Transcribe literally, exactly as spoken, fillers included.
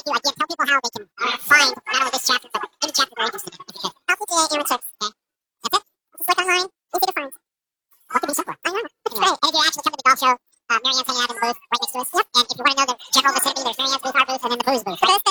if you like, yeah, tell people how they can uh, find not only this chapter, but any chapter they're interested in. If you could. L C G A Aaron Chicks. Okay. That's it. Just click online. Easy to find. What could be simpler? I know. It's great. And if you actually come to the golf show, uh, Marianne's hanging out in the booth right next to us. Yep. And if you want to know the general vicinity, there's Marianne's booth, our booth, and then the booze booth. Right?